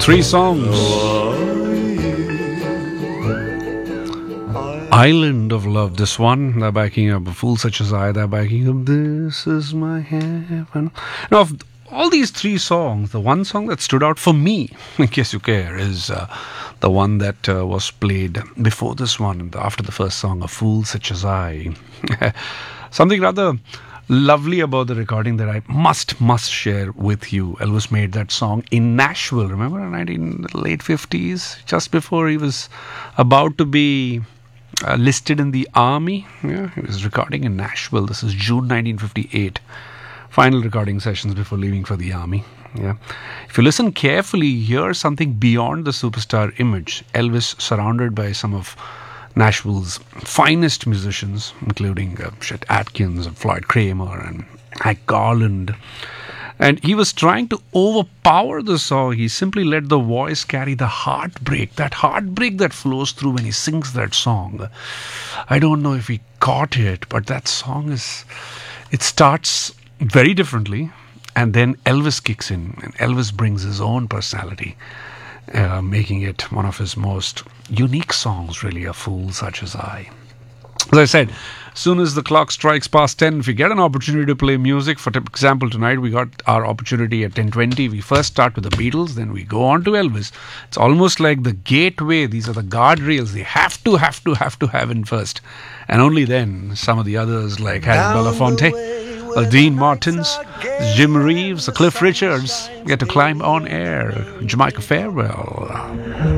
Three songs. Island of Love. This one, they're backing up A Fool Such As I. They're backing up This Is My Heaven. Now, of all these three songs, the one song that stood out for me, in case you care, is the one that was played before this one, after the first song, A Fool Such As I. Something rather lovely about the recording that I must share with you. Elvis made that song in Nashville, remember, in the late 50s, just before he was about to be listed in the army. Yeah, he was recording in Nashville. This is June 1958. Final recording sessions before leaving for the army. Yeah. If you listen carefully, you hear something beyond the superstar image. Elvis surrounded by some of Nashville's finest musicians, including Chet Atkins and Floyd Kramer and Hank Garland. And he was trying to overpower the song. He simply let the voice carry the heartbreak that flows through when he sings that song. I don't know if he caught it, but that song it starts very differently, and then Elvis kicks in, and Elvis brings his own personality, making it one of his most unique songs, really, A Fool Such As I. As I said, as soon as the clock strikes past 10, if you get an opportunity to play music, for example, tonight we got our opportunity at 10:20. We first start with the Beatles, then we go on to Elvis. It's almost like the gateway. These are the guardrails. They have to have in first. And only then some of the others like Harry Belafonte, Dean Martins, Jim Reeves, Cliff Richards get to climb on air. Jamaica Farewell.